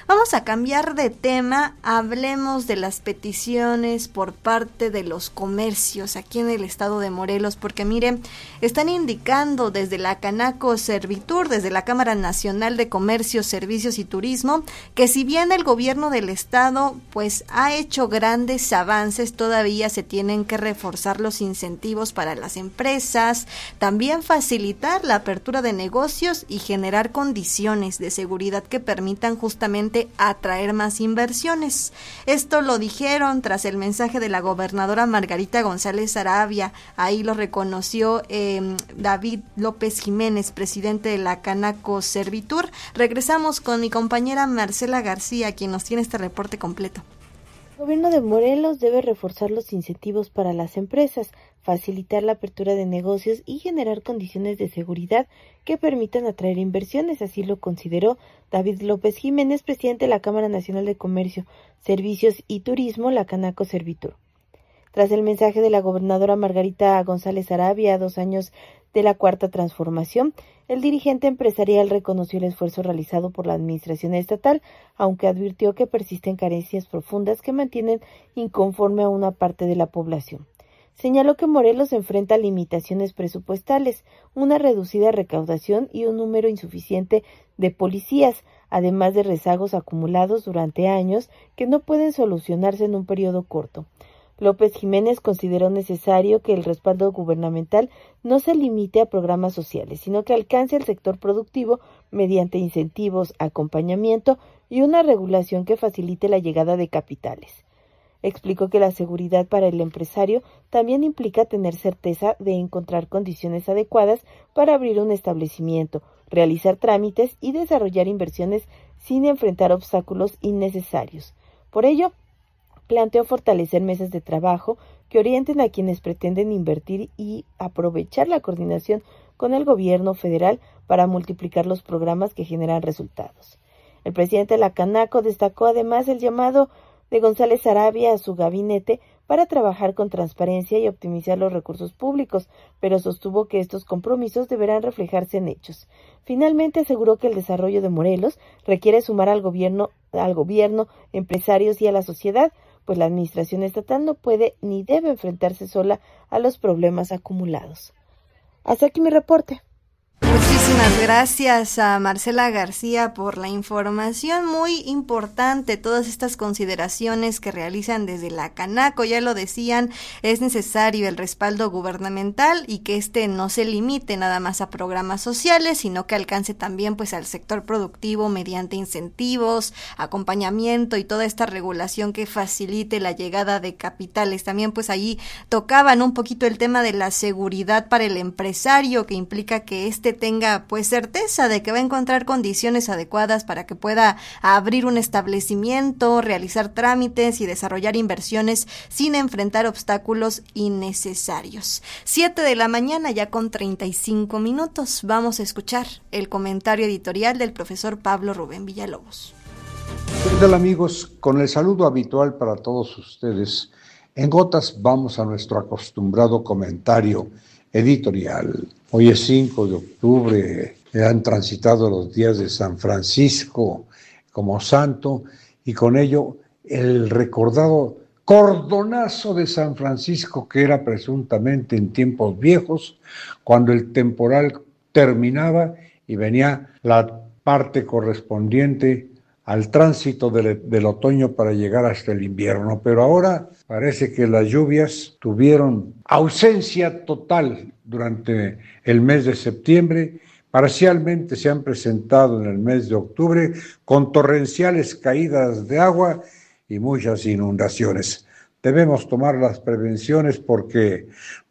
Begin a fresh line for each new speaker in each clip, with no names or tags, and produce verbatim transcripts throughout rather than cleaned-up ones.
Vamos a cambiar de tema, hablemos de las peticiones por parte de los comercios aquí en el estado de Morelos, porque miren, están indicando desde la Canaco Servitur, desde la Cámara Nacional de Comercio, Servicios y Turismo, que si bien el gobierno del estado pues ha hecho grandes avances, todavía se tienen que reforzar los incentivos para las empresas, también facilitar la apertura de negocios y generar condiciones de seguridad que permitan justamente atraer más inversiones. Esto lo dijeron tras el mensaje de la gobernadora Margarita González Arabia. Ahí lo reconoció eh, David López Jiménez, presidente de la Canaco Servitur. Regresamos con mi compañera Marcela García, quien nos tiene este reporte completo.
El gobierno de Morelos debe reforzar los incentivos para las empresas, facilitar la apertura de negocios y generar condiciones de seguridad que permitan atraer inversiones, así lo consideró David López Jiménez, presidente de la Cámara Nacional de Comercio, Servicios y Turismo, la Canaco Servitur. Tras el mensaje de la gobernadora Margarita González Arabia a dos años de la Cuarta Transformación, el dirigente empresarial reconoció el esfuerzo realizado por la administración estatal, aunque advirtió que persisten carencias profundas que mantienen inconforme a una parte de la población. Señaló que Morelos enfrenta limitaciones presupuestales, una reducida recaudación y un número insuficiente de policías, además de rezagos acumulados durante años que no pueden solucionarse en un periodo corto. López Jiménez consideró necesario que el respaldo gubernamental no se limite a programas sociales, sino que alcance al sector productivo mediante incentivos, acompañamiento y una regulación que facilite la llegada de capitales. Explicó que la seguridad para el empresario también implica tener certeza de encontrar condiciones adecuadas para abrir un establecimiento, realizar trámites y desarrollar inversiones sin enfrentar obstáculos innecesarios. Por ello, planteó fortalecer mesas de trabajo que orienten a quienes pretenden invertir y aprovechar la coordinación con el gobierno federal para multiplicar los programas que generan resultados. El presidente de la Canaco destacó además el llamado de González Arabia a su gabinete para trabajar con transparencia y optimizar los recursos públicos, pero sostuvo que estos compromisos deberán reflejarse en hechos. Finalmente aseguró que el desarrollo de Morelos requiere sumar al gobierno, al gobierno, empresarios y a la sociedad, pues la administración estatal no puede ni debe enfrentarse sola a los problemas acumulados. Hasta aquí mi reporte.
Muchísimas gracias a Marcela García por la información, muy importante todas estas consideraciones que realizan desde la Canaco. Ya lo decían, es necesario el respaldo gubernamental y que este no se limite nada más a programas sociales, sino que alcance también pues al sector productivo mediante incentivos, acompañamiento y toda esta regulación que facilite la llegada de capitales. También pues ahí tocaban un poquito el tema de la seguridad para el empresario, que implica que este tenga pues certeza de que va a encontrar condiciones adecuadas para que pueda abrir un establecimiento, realizar trámites y desarrollar inversiones sin enfrentar obstáculos innecesarios. Siete de la mañana ya con treinta y cinco minutos. Vamos a escuchar el comentario editorial del profesor Pablo Rubén Villalobos.
¿Qué tal, amigos? Con el saludo habitual para todos ustedes, en gotas vamos a nuestro acostumbrado comentario editorial. Hoy es cinco de octubre, han transitado los días de San Francisco como santo y con ello el recordado cordonazo de San Francisco que era presuntamente en tiempos viejos, cuando el temporal terminaba y venía la parte correspondiente al tránsito del, del otoño para llegar hasta el invierno. Pero ahora parece que las lluvias tuvieron ausencia total durante el mes de septiembre. Parcialmente se han presentado en el mes de octubre con torrenciales caídas de agua y muchas inundaciones. Debemos tomar las prevenciones porque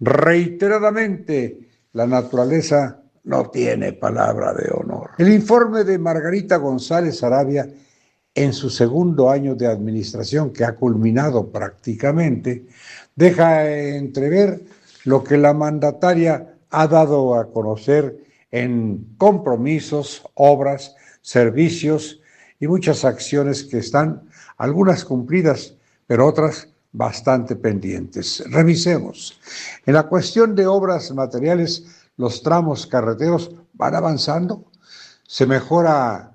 reiteradamente la naturaleza no tiene palabra de honor. El informe de Margarita González Arabia, en su segundo año de administración, que ha culminado prácticamente, deja entrever lo que la mandataria ha dado a conocer en compromisos, obras, servicios y muchas acciones que están, algunas cumplidas, pero otras bastante pendientes. Revisemos. En la cuestión de obras materiales, los tramos carreteros van avanzando, se mejora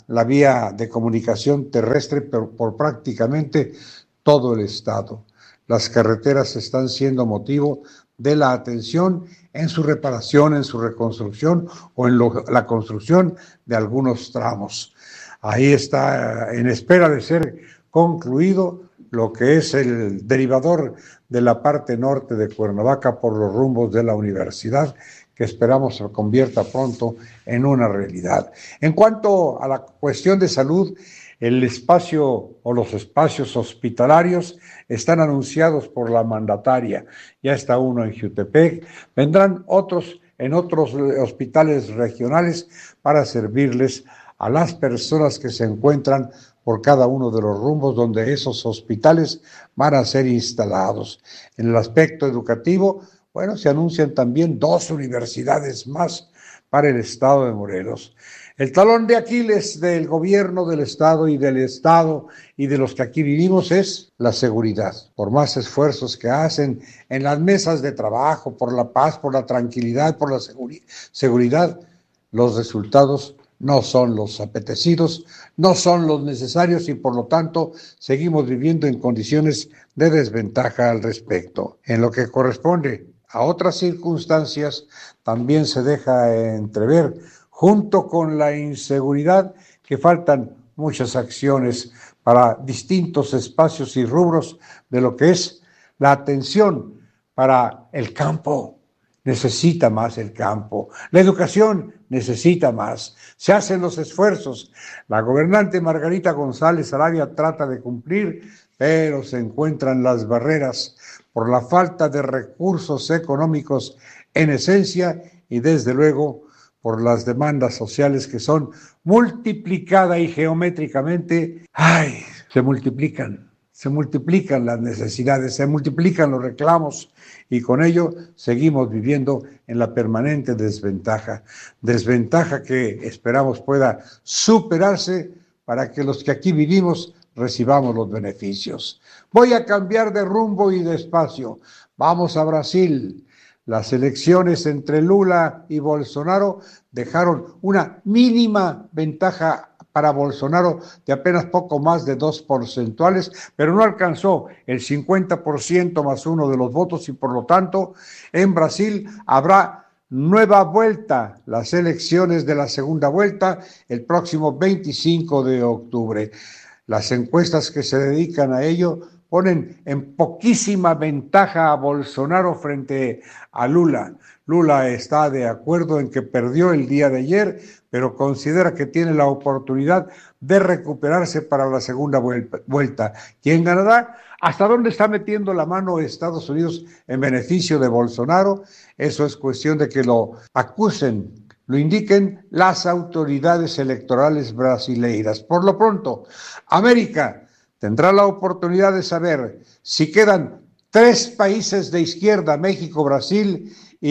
la vía de comunicación terrestre por, por prácticamente todo el estado. Las carreteras están siendo motivo de la atención en su reparación, en su reconstrucción o en lo, la construcción de algunos tramos. Ahí está en espera de ser concluido lo que es el derivador de la parte norte de Cuernavaca por los rumbos de la universidad, que esperamos se convierta pronto en una realidad. En cuanto a la cuestión de salud, el espacio o los espacios hospitalarios están anunciados por la mandataria. Ya está uno en Jiutepec, vendrán otros en otros hospitales regionales para servirles a las personas que se encuentran por cada uno de los rumbos donde esos hospitales van a ser instalados. En el aspecto educativo, bueno, se anuncian también dos universidades más para el estado de Morelos. El talón de Aquiles del gobierno del estado y del estado y de los que aquí vivimos es la seguridad. Por más esfuerzos que hacen en las mesas de trabajo, por la paz, por la tranquilidad, por la seguri- seguridad, los resultados no son los apetecidos, no son los necesarios y por lo tanto seguimos viviendo en condiciones de desventaja al respecto. En lo que corresponde a otras circunstancias, también se deja entrever, junto con la inseguridad, que faltan muchas acciones para distintos espacios y rubros de lo que es la atención para el campo. Necesita más el campo. La educación necesita más. Se hacen los esfuerzos. La gobernante Margarita González Arabia trata de cumplir, pero se encuentran las barreras por la falta de recursos económicos en esencia y desde luego por las demandas sociales que son multiplicadas y geométricamente, ¡ay!, se multiplican, se multiplican las necesidades, se multiplican los reclamos y con ello seguimos viviendo en la permanente desventaja, desventaja que esperamos pueda superarse para que los que aquí vivimos recibamos los beneficios. Voy a cambiar de rumbo y de espacio. Vamos a Brasil. Las elecciones entre Lula y Bolsonaro dejaron una mínima ventaja para Bolsonaro de apenas poco más de dos porcentuales, pero no alcanzó el cincuenta por ciento más uno de los votos y por lo tanto en Brasil habrá nueva vuelta, las elecciones de la segunda vuelta el próximo veinticinco de octubre. Las encuestas que se dedican a ello ponen en poquísima ventaja a Bolsonaro frente a Lula. Lula está de acuerdo en que perdió el día de ayer, pero considera que tiene la oportunidad de recuperarse para la segunda vuelta. ¿Quién ganará? ¿Hasta dónde está metiendo la mano Estados Unidos en beneficio de Bolsonaro? Eso es cuestión de que lo acusen, lo indiquen las autoridades electorales brasileiras. Por lo pronto, América tendrá la oportunidad de saber si quedan tres países de izquierda, México, Brasil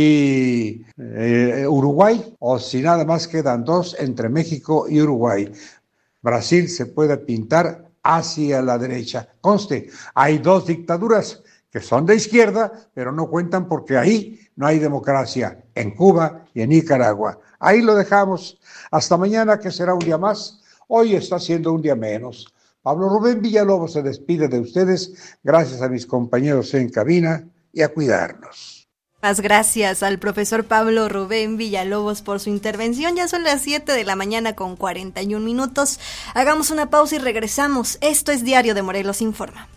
y eh, Uruguay, o si nada más quedan dos entre México y Uruguay. Brasil se puede pintar hacia la derecha. Conste, hay dos dictaduras que son de izquierda, pero no cuentan porque ahí no hay democracia, en Cuba y en Nicaragua. Ahí lo dejamos. Hasta mañana, que será un día más. Hoy está siendo un día menos. Pablo Rubén Villalobos se despide de ustedes, gracias a mis compañeros en cabina y a cuidarnos.
Más gracias al profesor Pablo Rubén Villalobos por su intervención. Ya son las siete de la mañana con cuarenta y un minutos. Hagamos una pausa y regresamos. Esto es Diario de Morelos Informa.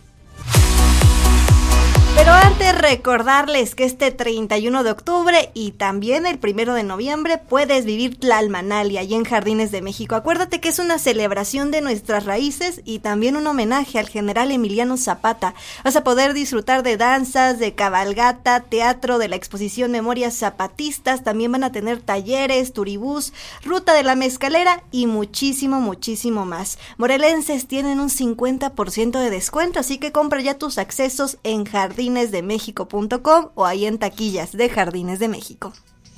Pero antes recordarles que este treinta y uno de octubre y también el primero de noviembre puedes vivir Tlalmanali allí en Jardines de México. Acuérdate que es una celebración de nuestras raíces y también un homenaje al general Emiliano Zapata. Vas a poder disfrutar de danzas, de cabalgata, teatro, de la exposición Memorias Zapatistas. También van a tener talleres, turibús, ruta de la mezcalera y muchísimo, muchísimo más. Morelenses tienen un cincuenta por ciento de descuento, así que compra ya tus accesos en jardines de méxico punto com o ahí en taquillas de Jardines de México.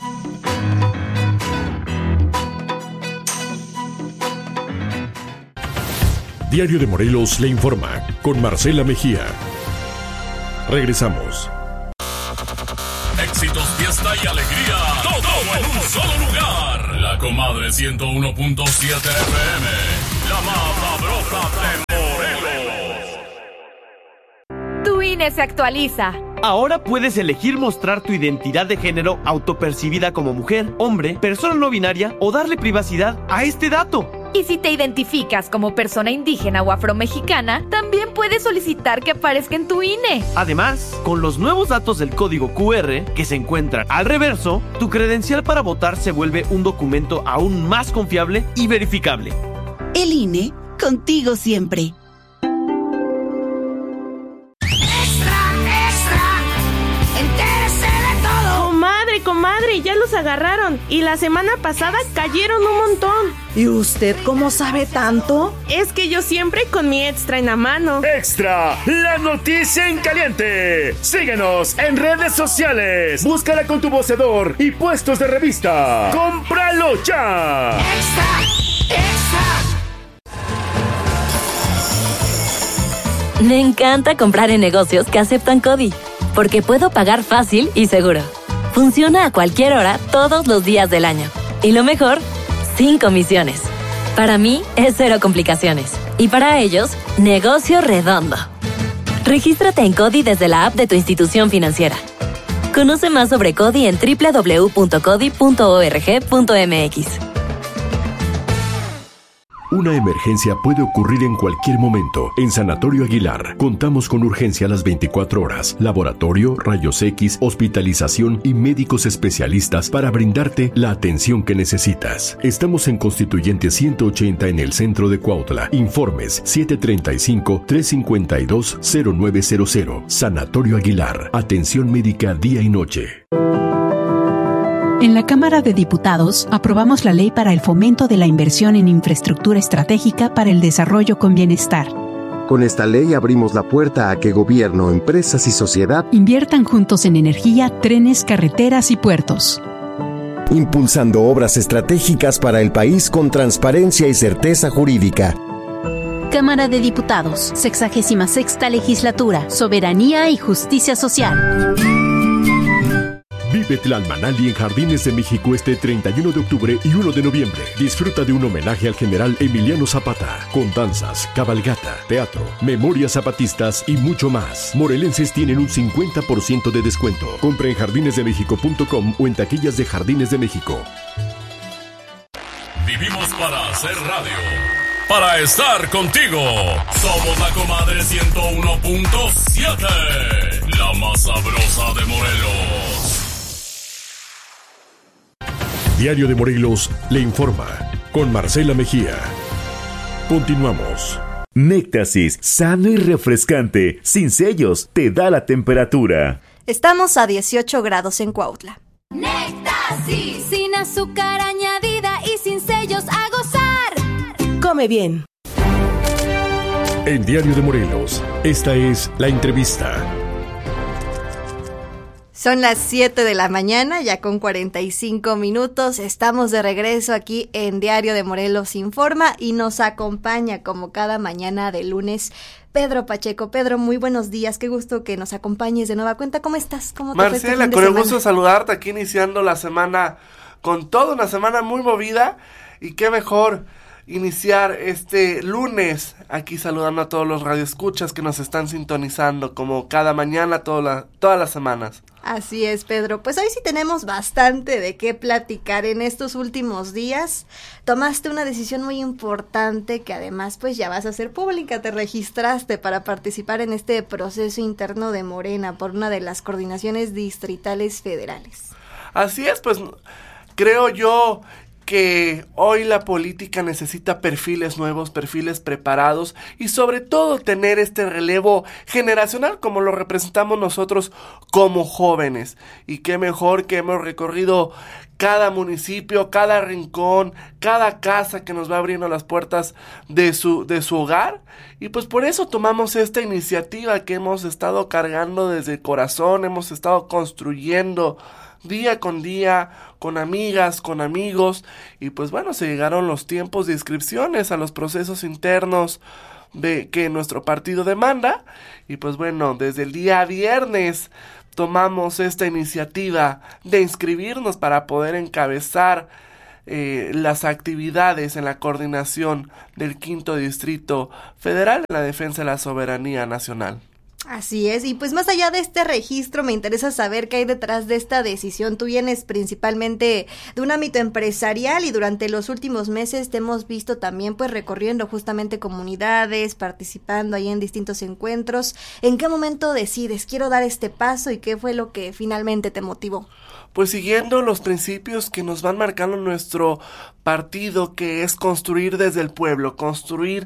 Diario de Morelos le informa con Marcela Mejía. Regresamos. Éxitos, fiesta y alegría, todo en un solo lugar. La
La Comadre ciento uno punto siete F M, la más sabrosa de Morelos.
Tu I N E se actualiza.
Ahora puedes elegir mostrar tu identidad de género autopercibida como mujer, hombre, persona no binaria o darle privacidad a este dato.
Y si te identificas como persona indígena o afromexicana, también puedes solicitar que aparezca en tu I N E.
Además, con los nuevos datos del código Q R que se encuentran al reverso, tu credencial para votar se vuelve un documento aún más confiable y verificable.
El I N E, contigo siempre.
Comadre, ya los agarraron y la semana pasada cayeron un montón.
¿Y usted cómo sabe tanto?
Es que yo siempre con mi Extra en la mano.
Extra, la noticia en caliente. Síguenos en redes sociales. Búscala con tu vocedor y puestos de revista. ¡Cómpralo ya!
Extra, extra. Me encanta comprar en negocios que aceptan CODI, porque puedo pagar fácil y seguro. Funciona a cualquier hora, todos los días del año. Y lo mejor, sin comisiones. Para mí, es cero complicaciones. Y para ellos, negocio redondo. Regístrate en CODI desde la app de tu institución financiera. Conoce más sobre CODI en doble u doble u doble u punto codi punto org punto m x.
Una emergencia puede ocurrir en cualquier momento. En Sanatorio Aguilar, contamos con urgencia a las veinticuatro horas, laboratorio, rayos X, hospitalización y médicos especialistas para brindarte la atención que necesitas. Estamos en Constituyente ciento ochenta en el centro de Cuautla. Informes siete tres cinco, tres cinco dos, cero nueve cero cero. Sanatorio Aguilar. Atención médica día y noche.
En la Cámara de Diputados aprobamos la Ley para el Fomento de la Inversión en Infraestructura Estratégica para el Desarrollo con Bienestar.
Con esta ley abrimos la puerta a que gobierno, empresas y sociedad
inviertan juntos en energía, trenes, carreteras y puertos.
Impulsando obras estratégicas para el país con transparencia y certeza jurídica.
Cámara de Diputados, sexagésima sexta Legislatura, Soberanía y Justicia Social.
Vive Tlalmanali en Jardines de México este treinta y uno de octubre y uno de noviembre. Disfruta de un homenaje al general Emiliano Zapata, con danzas, cabalgata, teatro, memorias zapatistas y mucho más. Morelenses tienen un cincuenta por ciento de descuento. Compra en jardines de méxico punto com o en taquillas de Jardines de México.
Vivimos para hacer radio, para estar contigo. Somos la Comadre ciento uno punto siete, la más sabrosa de Morelos.
Diario de Morelos le informa con Marcela Mejía. Continuamos.
Néctasis, sano y refrescante, sin sellos, te da la temperatura.
Estamos a dieciocho grados en Cuautla.
Néctasis, sin azúcar añadida y sin sellos, a gozar.
Come bien.
En Diario de Morelos, esta es la entrevista.
Son las siete de la mañana, ya con cuarenta y cinco minutos. Estamos de regreso aquí en Diario de Morelos Informa y nos acompaña como cada mañana de lunes Pedro Pacheco. Pedro, muy buenos días, qué gusto que nos acompañes de nueva cuenta. ¿Cómo estás? ¿Cómo te fue este fin
Marcela,
de
con el
semana?
gusto de saludarte aquí iniciando la semana con todo, una semana muy movida y qué mejor iniciar este lunes aquí saludando a todos los radioescuchas que nos están sintonizando como cada mañana, toda la, todas las semanas.
Así es, Pedro. Pues hoy sí tenemos bastante de qué platicar. En estos últimos días tomaste una decisión muy importante que además pues ya vas a hacer pública. Te registraste para participar en este proceso interno de Morena por una de las coordinaciones distritales federales.
Así es, pues creo yo que hoy la política necesita perfiles nuevos, perfiles preparados y sobre todo tener este relevo generacional como lo representamos nosotros como jóvenes. Y qué mejor que hemos recorrido cada municipio, cada rincón, cada casa que nos va abriendo las puertas de su, de su hogar. Y pues por eso tomamos esta iniciativa que hemos estado cargando desde el corazón, hemos estado construyendo día con día, con amigas, con amigos, y pues bueno, se llegaron los tiempos de inscripciones a los procesos internos de que nuestro partido demanda, y pues bueno, desde el día viernes tomamos esta iniciativa de inscribirnos para poder encabezar eh, las actividades en la coordinación del Quinto Distrito Federal en la defensa de la soberanía nacional.
Así es, y pues más allá de este registro me interesa saber qué hay detrás de esta decisión. Tú vienes principalmente de un ámbito empresarial y durante los últimos meses te hemos visto también pues recorriendo justamente comunidades, participando ahí en distintos encuentros. ¿En qué momento decides quiero dar este paso y qué fue lo que finalmente te motivó?
Pues siguiendo los principios que nos van marcando nuestro partido, que es construir desde el pueblo, construir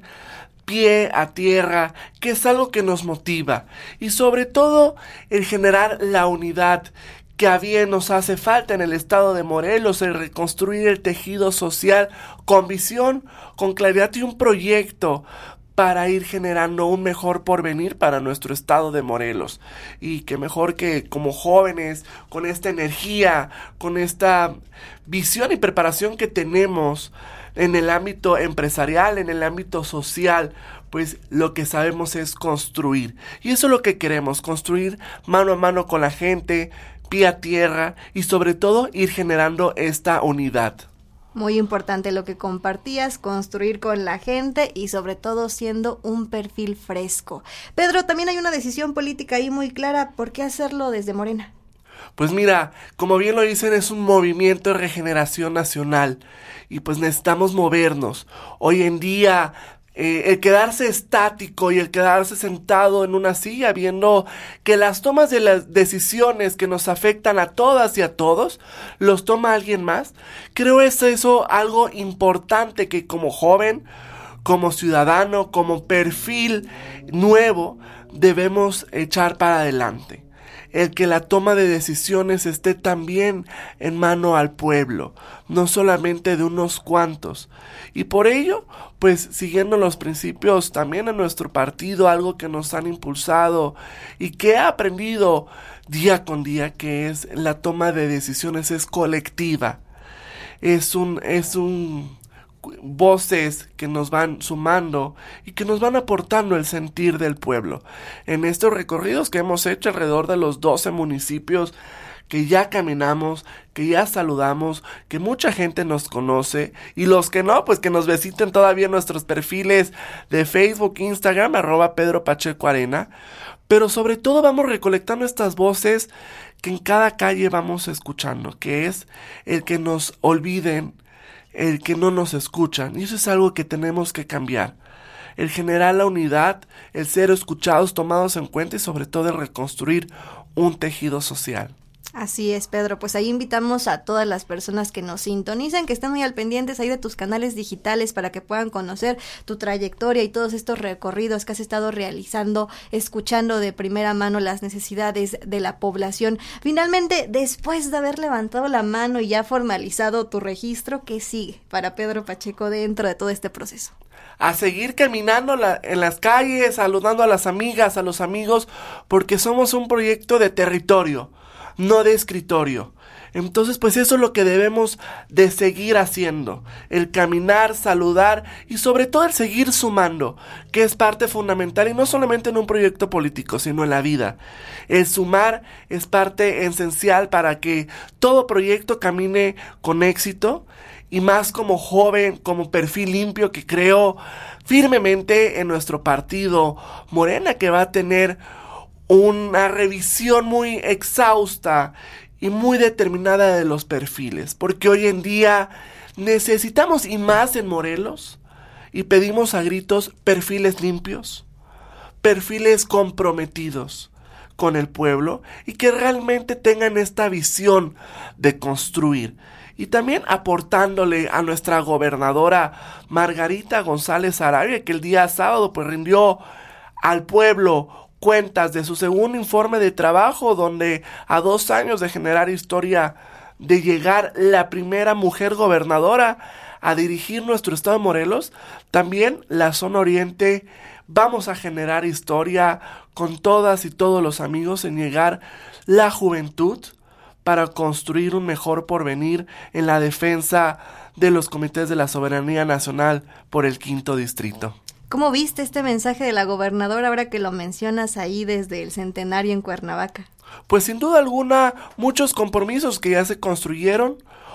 pie a tierra, que es algo que nos motiva, y sobre todo el generar la unidad que a bien nos hace falta en el estado de Morelos, el reconstruir el tejido social con visión, con claridad y un proyecto para ir generando un mejor porvenir para nuestro estado de Morelos. Y que mejor que como jóvenes, con esta energía, con esta visión y preparación que tenemos en el ámbito empresarial, en el ámbito social, pues lo que sabemos es construir. Y eso es lo que queremos, construir mano a mano con la gente, pie a tierra y sobre todo ir generando esta unidad.
Muy importante lo que compartías, construir con la gente y sobre todo siendo un perfil fresco. Pedro, también hay una decisión política ahí muy clara, ¿por qué hacerlo desde Morena?
Pues mira, como bien lo dicen, es un movimiento de regeneración nacional y pues necesitamos movernos. Hoy en día eh, el quedarse estático y el quedarse sentado en una silla viendo que las tomas de las decisiones que nos afectan a todas y a todos los toma alguien más, creo es eso algo importante que como joven, como ciudadano, como perfil nuevo debemos echar para adelante. El que la toma de decisiones esté también en mano al pueblo, no solamente de unos cuantos. Y por ello, pues siguiendo los principios también en nuestro partido, algo que nos han impulsado y que he aprendido día con día, que es la toma de decisiones es colectiva. Es un, es un voces que nos van sumando y que nos van aportando el sentir del pueblo. En estos recorridos que hemos hecho alrededor de los doce municipios que ya caminamos, que ya saludamos, que mucha gente nos conoce y los que no, pues que nos visiten todavía en nuestros perfiles de Facebook, Instagram, arroba Pedro Pacheco Arena, pero sobre todo vamos recolectando estas voces que en cada calle vamos escuchando, que es el que nos olviden, el que no nos escuchan, y eso es algo que tenemos que cambiar. El generar la unidad, el ser escuchados, tomados en cuenta y sobre todo el reconstruir un tejido social.
Así es, Pedro, pues ahí invitamos a todas las personas que nos sintonicen, que estén muy al pendientes ahí de tus canales digitales para que puedan conocer tu trayectoria y todos estos recorridos que has estado realizando, escuchando de primera mano las necesidades de la población. Finalmente, después de haber levantado la mano y ya formalizado tu registro, ¿qué sigue para Pedro Pacheco dentro de todo este proceso?
A seguir caminando la, en las calles, saludando a las amigas, a los amigos, porque somos un proyecto de territorio, no de escritorio. Entonces, pues eso es lo que debemos de seguir haciendo, el caminar, saludar y sobre todo el seguir sumando, que es parte fundamental y no solamente en un proyecto político, sino en la vida. El sumar es parte esencial para que todo proyecto camine con éxito y más como joven, como perfil limpio que creo firmemente en nuestro partido Morena, que va a tener una revisión muy exhausta y muy determinada de los perfiles, porque hoy en día necesitamos, y más en Morelos, y pedimos a gritos perfiles limpios, perfiles comprometidos con el pueblo y que realmente tengan esta visión de construir. Y también aportándole a nuestra gobernadora Margarita González Arabia, que el día sábado pues rindió al pueblo cuentas de su segundo informe de trabajo, donde a dos años de generar historia, de llegar la primera mujer gobernadora a dirigir nuestro estado de Morelos, también la zona oriente vamos a generar historia con todas y todos los amigos en llegar la juventud para construir un mejor porvenir en la defensa de los comités de la soberanía nacional por el quinto distrito.
¿Cómo viste este mensaje de la gobernadora ahora que lo mencionas ahí desde el centenario en Cuernavaca?
Pues sin duda alguna, muchos compromisos que ya se construyeron,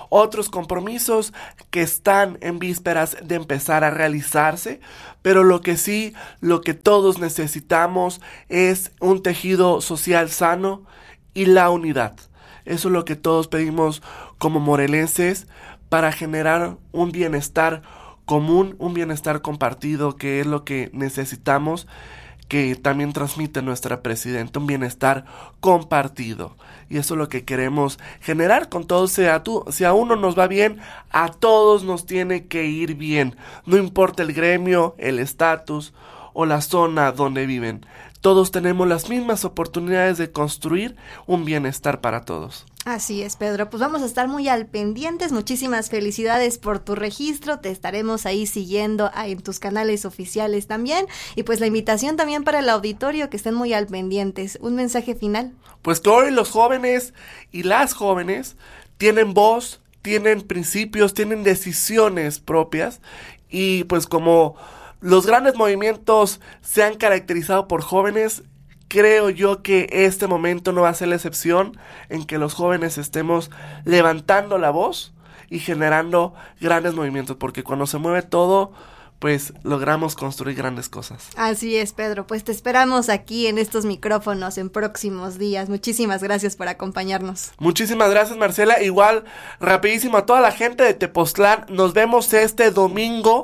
otros compromisos que están en vísperas de empezar a realizarse, pero lo que sí, lo que todos necesitamos es un tejido social sano y la unidad. Eso es lo que todos pedimos como morelenses para generar un bienestar común, un bienestar compartido, que es lo que necesitamos, que también transmite nuestra presidenta, un bienestar compartido. Y eso es lo que queremos generar con todos. Si a, tú, si a uno nos va bien, a todos nos tiene que ir bien. No importa el gremio, el estatus o la zona donde viven. Todos tenemos las mismas oportunidades de construir un bienestar para todos.
Así es, Pedro. Pues vamos a estar muy al pendientes. Muchísimas felicidades por tu registro. Te estaremos ahí siguiendo en tus canales oficiales también. Y pues la invitación también para el auditorio, que estén muy al pendientes. ¿Un mensaje final?
Pues que hoy los jóvenes y las jóvenes tienen voz, tienen principios, tienen decisiones propias. Y pues como los grandes movimientos se han caracterizado por jóvenes, creo yo que este momento no va a ser la excepción en que los jóvenes estemos levantando la voz y generando grandes movimientos, porque cuando se mueve todo, pues logramos construir grandes cosas.
Así es, Pedro, pues te esperamos aquí en estos micrófonos en próximos días. Muchísimas gracias por acompañarnos.
Muchísimas gracias, Marcela. Igual, rapidísimo, a toda la gente de Tepoztlán, nos vemos este domingo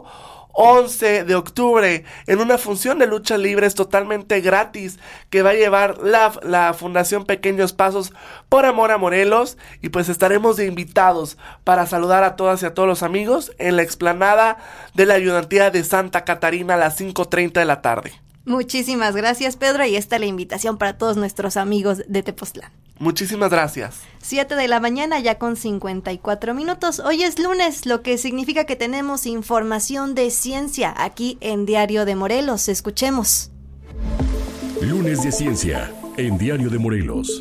once de octubre en una función de luchas libres totalmente gratis que va a llevar la, la Fundación Pequeños Pasos por Amor a Morelos, y pues estaremos de invitados para saludar a todas y a todos los amigos en la explanada de la Ayudantía de Santa Catarina a las cinco treinta de la tarde.
Muchísimas gracias, Pedro, y esta es la invitación para todos nuestros amigos de Tepoztlán.
Muchísimas gracias.
siete de la mañana ya con cincuenta y cuatro minutos. Hoy es lunes, lo que significa que tenemos información de ciencia aquí en Diario de Morelos. Escuchemos.
Lunes de Ciencia en Diario de Morelos.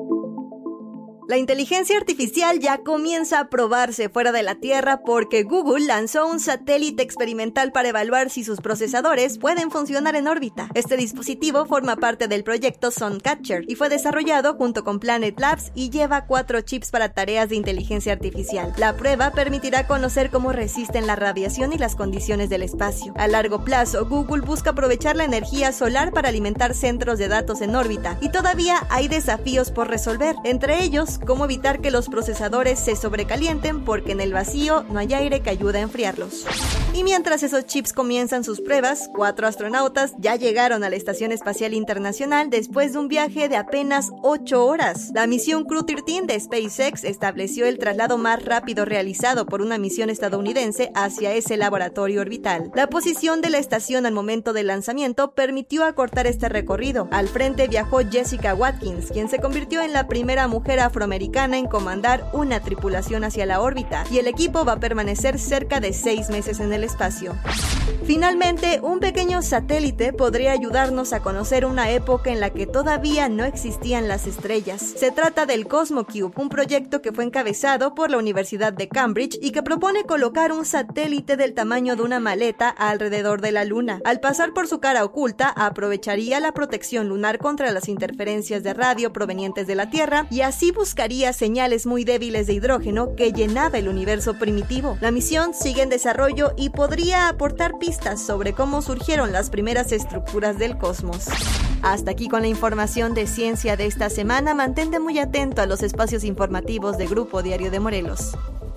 La inteligencia artificial ya comienza a probarse fuera de la Tierra porque Google lanzó un satélite experimental para evaluar si sus procesadores pueden funcionar en órbita. Este dispositivo forma parte del proyecto Suncatcher y fue desarrollado junto con Planet Labs y lleva cuatro chips para tareas de inteligencia artificial. La prueba permitirá conocer cómo resisten la radiación y las condiciones del espacio. A largo plazo, Google busca aprovechar la energía solar para alimentar centros de datos en órbita, y todavía hay desafíos por resolver, entre ellos cómo evitar que los procesadores se sobrecalienten porque en el vacío no hay aire que ayude a enfriarlos. Y mientras esos chips comienzan sus pruebas, cuatro astronautas ya llegaron a la Estación Espacial Internacional después de un viaje de apenas ocho horas. La misión Crew trece de SpaceX estableció el traslado más rápido realizado por una misión estadounidense hacia ese laboratorio orbital. La posición de la estación al momento del lanzamiento permitió acortar este recorrido. Al frente viajó Jessica Watkins, quien se convirtió en la primera mujer afroamericana en comandar una tripulación hacia la órbita, y el equipo va a permanecer cerca de seis meses en el espacio. Finalmente, un pequeño satélite podría ayudarnos a conocer una época en la que todavía no existían las estrellas. Se trata del CosmoCube, un proyecto que fue encabezado por la Universidad de Cambridge y que propone colocar un satélite del tamaño de una maleta alrededor de la Luna. Al pasar por su cara oculta, aprovecharía la protección lunar contra las interferencias de radio provenientes de la Tierra y así buscaría señales muy débiles de hidrógeno que llenaba el universo primitivo. La misión sigue en desarrollo y podría aportar pistas sobre cómo surgieron las primeras estructuras del cosmos. Hasta aquí con la información de ciencia de esta semana. Mantente muy atento a los espacios informativos de Grupo Diario de Morelos.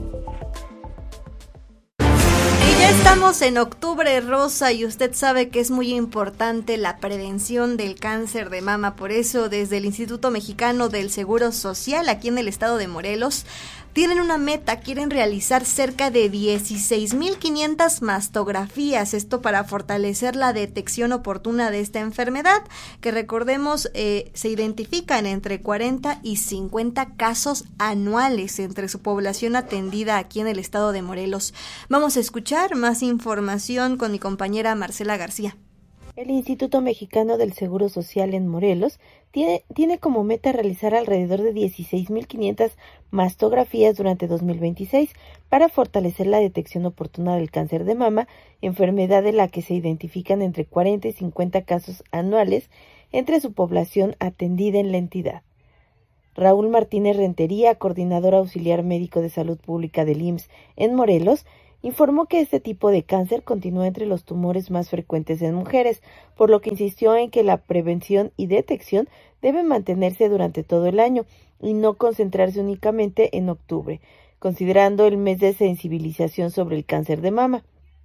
Ya estamos en octubre rosa y usted sabe que es muy importante la prevención del cáncer de mama. Por eso, desde el Instituto Mexicano del Seguro Social, aquí en el estado de Morelos, tienen una meta, quieren realizar cerca de dieciséis mil quinientas mastografías, esto para fortalecer la detección oportuna de esta enfermedad, que recordemos eh, se identifican entre cuarenta y cincuenta casos anuales entre su población atendida aquí en el estado de Morelos. Vamos a escuchar más información con mi compañera Marcela García.
El Instituto Mexicano del Seguro Social en Morelos tiene, tiene como meta realizar alrededor de dieciséis mil quinientas mastografías durante dos mil veintiséis para fortalecer la detección oportuna del cáncer de mama, enfermedad de la que se identifican entre cuarenta y cincuenta casos anuales entre su población atendida en la entidad. Raúl Martínez Rentería, coordinador auxiliar médico de salud pública del I M S S en Morelos, informó que este tipo de cáncer continúa entre los tumores más frecuentes en mujeres, por lo que insistió en que la prevención y detección deben mantenerse durante todo el año y no concentrarse únicamente en octubre, considerando el mes de sensibilización sobre el cáncer de mama.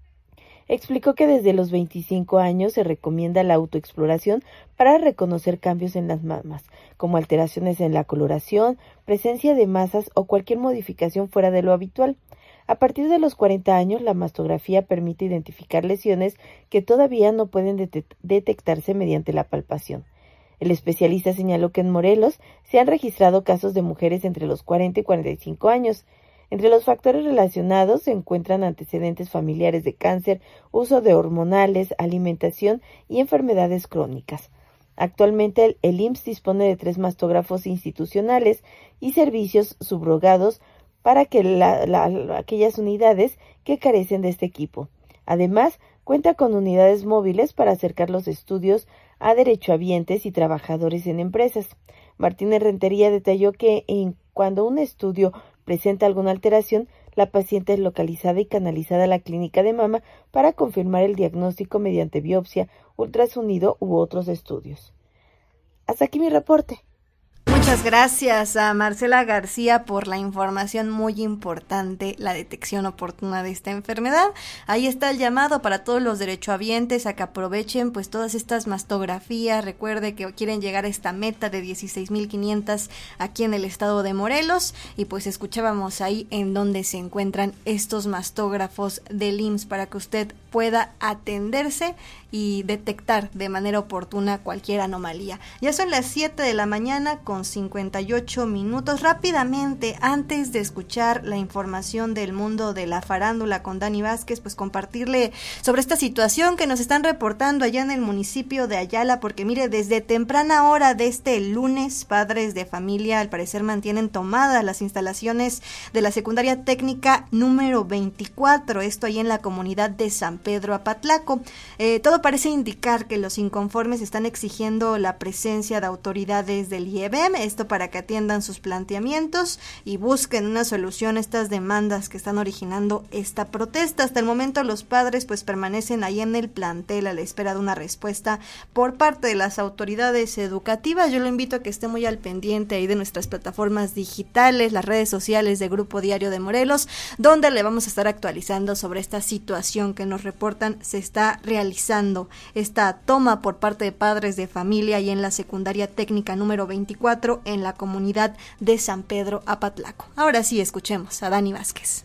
Explicó que desde los veinticinco años se recomienda la autoexploración para reconocer cambios en las mamas, como alteraciones en la coloración, presencia de masas o cualquier modificación fuera de lo habitual. A partir de los cuarenta años, la mastografía permite identificar lesiones que todavía no pueden det- detectarse mediante la palpación. El especialista señaló que en Morelos se han registrado casos de mujeres entre los cuarenta y cuarenta y cinco años. Entre los factores relacionados se encuentran antecedentes familiares de cáncer, uso de hormonales, alimentación y enfermedades crónicas. Actualmente el, el I M S S dispone de tres mastógrafos institucionales y servicios subrogados para que la, la, aquellas unidades que carecen de este equipo. Además, cuenta con unidades móviles para acercar los estudios a derechohabientes y trabajadores en empresas. Martínez Rentería detalló que en, cuando un estudio presenta alguna alteración, la paciente es localizada y canalizada a la clínica de mama para confirmar el diagnóstico mediante biopsia, ultrasonido u otros estudios. Hasta aquí mi reporte.
Muchas gracias a Marcela García por la información muy importante, la detección oportuna de esta enfermedad. Ahí está el llamado para todos los derechohabientes a que aprovechen pues todas estas mastografías. Recuerde que quieren llegar a esta meta de dieciséis mil quinientas aquí en el estado de Morelos y pues escuchábamos ahí en donde se encuentran estos mastógrafos del I M S S para que usted pueda atenderse y detectar de manera oportuna cualquier anomalía. Ya son las siete de la mañana con cincuenta y ocho minutos. Rápidamente, antes de escuchar la información del mundo de la farándula con Dani Vázquez, pues compartirle sobre esta situación que nos están reportando allá en el municipio de Ayala, porque mire, desde temprana hora de este lunes, padres de familia al parecer mantienen tomadas las instalaciones de la secundaria técnica número veinticuatro, esto ahí en la comunidad de San Pedro Apatlaco. Eh, todo parece indicar que los inconformes están exigiendo la presencia de autoridades del I E B E M, esto para que atiendan sus planteamientos y busquen una solución a estas demandas que están originando esta protesta. Hasta el momento los padres pues permanecen ahí en el plantel a la espera de una respuesta por parte de las autoridades educativas. Yo lo invito a que esté muy al pendiente ahí de nuestras plataformas digitales, las redes sociales de Grupo Diario de Morelos, donde le vamos a estar actualizando sobre esta situación que nos reportan se está realizando, esta toma por parte de padres de familia y en la secundaria técnica número veinticuatro en la comunidad de San Pedro Apatlaco. Ahora sí, escuchemos a Dani Vázquez.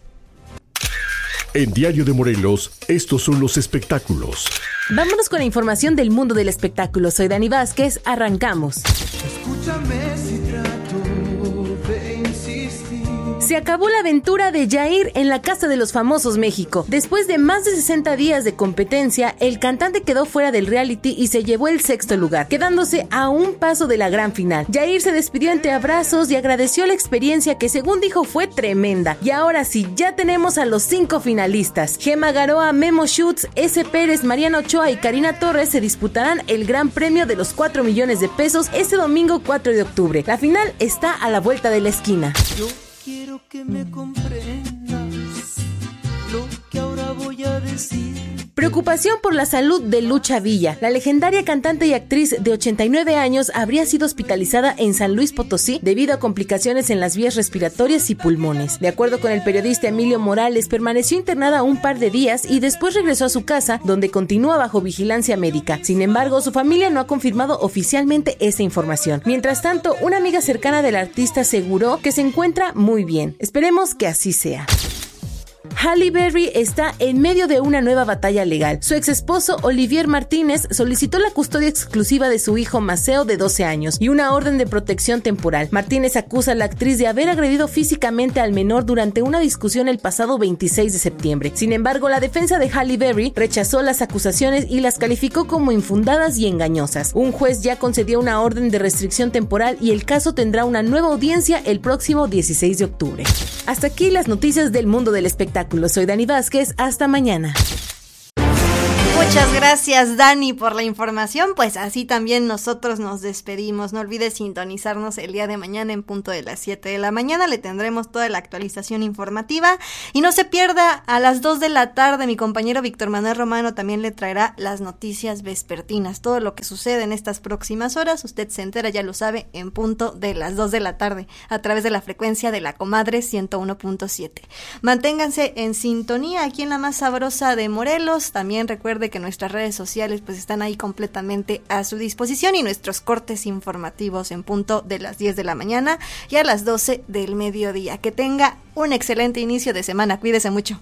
En Diario de Morelos, estos son los espectáculos.
Vámonos con la información del mundo del espectáculo. Soy Dani Vázquez, arrancamos.
Escúchame si trato de insistir.
Se acabó la aventura de Yair en la Casa de los Famosos México. Después de más de sesenta días de competencia, el cantante quedó fuera del reality y se llevó el sexto lugar, quedándose a un paso de la gran final. Yair se despidió entre abrazos y agradeció la experiencia que según dijo fue tremenda. Y ahora sí, ya tenemos a los cinco finalistas. Gema Garoa, Memo Schutz, S. Pérez, Mariana Ochoa y Karina Torres se disputarán el gran premio de los cuatro millones de pesos este domingo cuatro de octubre. La final está a la vuelta de la esquina.
Yo quiero que me comprendas lo que ahora voy a decir.
Preocupación por la salud de Lucha Villa. La legendaria cantante y actriz de ochenta y nueve años habría sido hospitalizada en San Luis Potosí debido a complicaciones en las vías respiratorias y pulmones. De acuerdo con el periodista Emilio Morales, permaneció internada un par de días y después regresó a su casa, donde continúa bajo vigilancia médica. Sin embargo, su familia no ha confirmado oficialmente esa información. Mientras tanto, una amiga cercana del artista aseguró que se encuentra muy bien. Esperemos que así sea. Halle Berry está en medio de una nueva batalla legal. Su ex esposo Olivier Martínez solicitó la custodia exclusiva de su hijo Maceo de doce años y una orden de protección temporal. Martínez acusa a la actriz de haber agredido físicamente al menor durante una discusión el pasado veintiséis de septiembre. Sin embargo, la defensa de Halle Berry rechazó las acusaciones y las calificó como infundadas y engañosas. Un juez ya concedió una orden de restricción temporal y el caso tendrá una nueva audiencia el próximo dieciséis de octubre. Hasta aquí las noticias del mundo del espectáculo. Soy Dani Vázquez, hasta mañana.
Muchas gracias, Dani, por la información. Pues así también nosotros nos despedimos. No olvides sintonizarnos el día de mañana en punto de las siete de la mañana. Le tendremos toda la actualización informativa. Y no se pierda, a las dos de la tarde, mi compañero Víctor Manuel Romano también le traerá las noticias vespertinas. Todo lo que sucede en estas próximas horas, usted se entera, ya lo sabe, en punto de las dos de la tarde, a través de la frecuencia de la Comadre ciento uno punto siete. Manténganse en sintonía aquí en la más sabrosa de Morelos. También recuerde que nuestras redes sociales pues están ahí completamente a su disposición y nuestros cortes informativos en punto de las diez de la mañana y a las doce del mediodía. Que tenga un excelente inicio de semana. Cuídese mucho.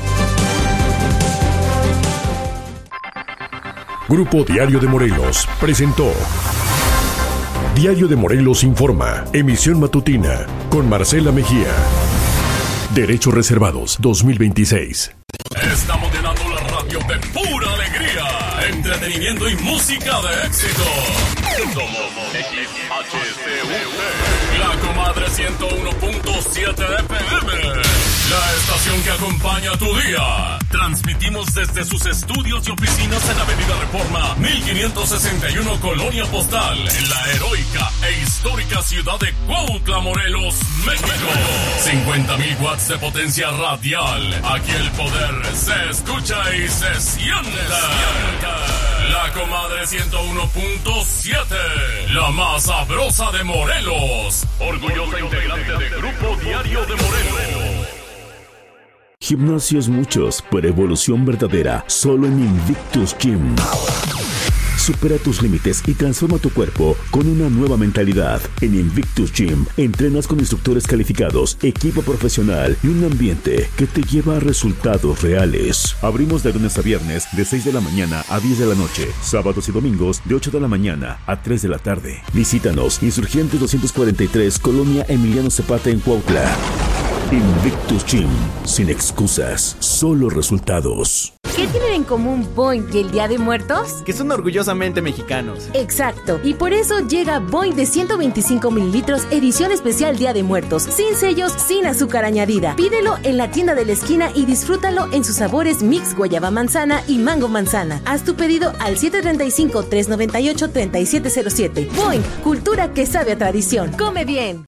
Grupo Diario de Morelos presentó Diario de Morelos Informa, emisión matutina con Marcela Mejía. Derechos reservados dos mil veintiséis.
Estamos llenando la radio de pura alegría, entretenimiento y música de éxito. Somos X H C U T, la Comadre ciento uno punto siete F M, la estación que acompaña tu día. Transmitimos desde sus estudios y oficinas en Avenida Reforma mil quinientos sesenta y uno, Colonia Postal, en la heroica e histórica ciudad de Cuautla, Morelos, México. cincuenta mil watts de potencia radial. Aquí el poder se escucha y se siente. La Comadre ciento uno punto siete, la más sabrosa de Morelos. Orgullosa integrante de Grupo Diario de Morelos.
Gimnasios muchos, pero evolución verdadera, solo en Invictus Gym. Supera tus límites y transforma tu cuerpo con una nueva mentalidad. En Invictus Gym entrenas con instructores calificados, equipo profesional y un ambiente que te lleva a resultados reales. Abrimos de lunes a viernes de seis de la mañana a diez de la noche, sábados y domingos de ocho de la mañana a tres de la tarde. Visítanos, Insurgentes doscientos cuarenta y tres, Colonia Emiliano Zapata en Cuautla. Invictus Gym, sin excusas, solo resultados.
¿Qué tienen en común Boing y el Día de Muertos?
Que son orgullosamente mexicanos.
Exacto, y por eso llega Boing de ciento veinticinco mililitros, edición especial Día de Muertos, sin sellos, sin azúcar añadida. Pídelo en la tienda de la esquina y disfrútalo en sus sabores mix guayaba manzana y mango manzana. Haz tu pedido al siete tres cinco, tres nueve ocho, tres siete cero siete. Boing, cultura que sabe a tradición. Come bien.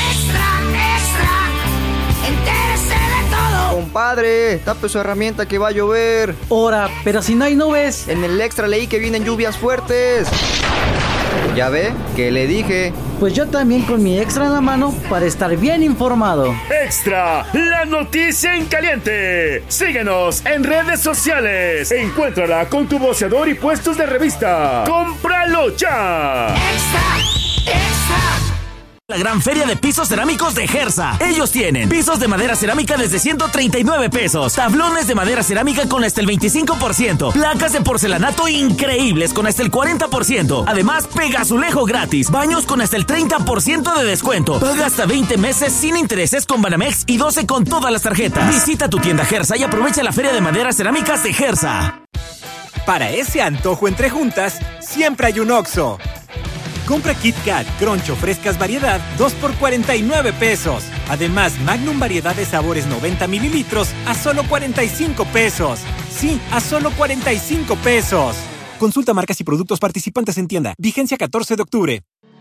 Compadre, tape su herramienta que va a llover.
Ora, pero si no hay nubes.
En el extra leí que vienen lluvias fuertes. ¿Ya ve? ¿Qué le dije?
Pues yo también con mi extra en la mano para estar bien informado.
Extra, la noticia en caliente. Síguenos en redes sociales. Encuéntrala con tu voceador y puestos de revista. ¡Cómpralo ya!
Extra, extra. La gran feria de pisos cerámicos de Gersa. Ellos tienen pisos de madera cerámica desde ciento treinta y nueve pesos, tablones de madera cerámica con hasta el veinticinco por ciento, placas de porcelanato increíbles con hasta el cuarenta por ciento, además pegazulejo gratis, baños con hasta el treinta por ciento de descuento, paga hasta veinte meses sin intereses con Banamex y doce con todas las tarjetas. Visita tu tienda Gersa y aprovecha la feria de maderas cerámicas de Gersa.
Para ese antojo entre juntas, siempre hay un Oxxo. Compra Kit Kat, Crunch o frescas variedad, dos por cuarenta y nueve pesos. Además, Magnum variedad de sabores noventa mililitros a solo cuarenta y cinco pesos. Sí, a solo cuarenta y cinco pesos. Consulta marcas y productos participantes en tienda. Vigencia catorce de octubre.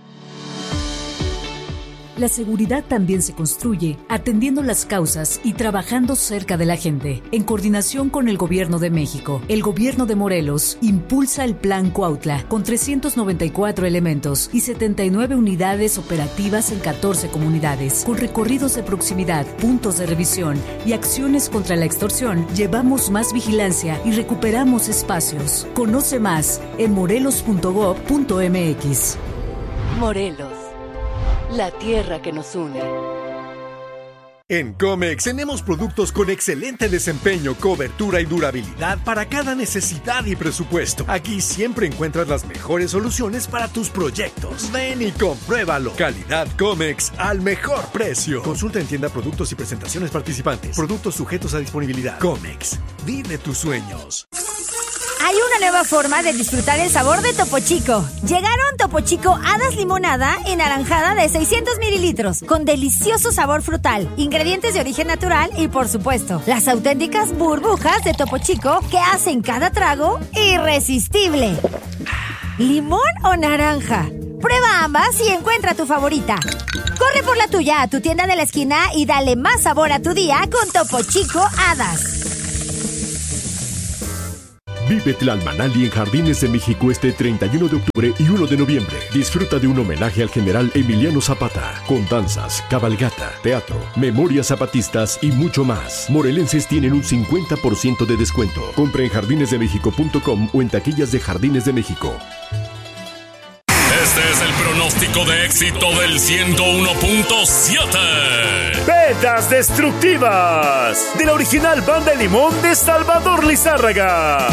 La seguridad también se construye atendiendo las causas y trabajando cerca de la gente. En coordinación con el Gobierno de México, el Gobierno de Morelos impulsa el Plan Cuautla con trescientos noventa y cuatro elementos y setenta y nueve unidades operativas en catorce comunidades. Con recorridos de proximidad, puntos de revisión y acciones contra la extorsión, llevamos más vigilancia y recuperamos espacios. Conoce más en morelos punto gob punto mx.
Morelos, la tierra que nos une.
En Comex tenemos productos con excelente desempeño, cobertura y durabilidad para cada necesidad y presupuesto. Aquí siempre encuentras las mejores soluciones para tus proyectos. Ven y compruébalo. Calidad Comex al mejor precio. Consulta en tienda productos y presentaciones participantes. Productos sujetos a disponibilidad. Comex, vive tus sueños.
Hay una nueva forma de disfrutar el sabor de Topo Chico. Llegaron Topo Chico Hadas Limonada y Naranjada de seiscientos mililitros, con delicioso sabor frutal, ingredientes de origen natural y, por supuesto, las auténticas burbujas de Topo Chico que hacen cada trago irresistible. ¿Limón o naranja? Prueba ambas y encuentra tu favorita. Corre por la tuya a tu tienda de la esquina y dale más sabor a tu día con Topo Chico Hadas.
Vive Tlalmanali en Jardines de México este treinta y uno de octubre y uno de noviembre. Disfruta de un homenaje al general Emiliano Zapata, con danzas, cabalgata, teatro, memorias zapatistas y mucho más. Morelenses tienen un cincuenta por ciento de descuento. Compra en jardines de méxico punto com o en taquillas de Jardines de México.
Este es el pronóstico de éxito del ciento uno punto siete.
Vetas destructivas de la original Banda de Limón de Salvador Lizárraga.